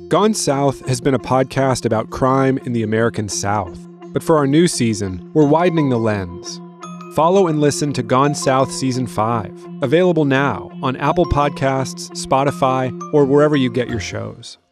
Gone South has been a podcast about crime in the American South. But for our new season, we're widening the lens. Follow and listen to Gone South Season 5, available now on Apple Podcasts, Spotify, or wherever you get your shows.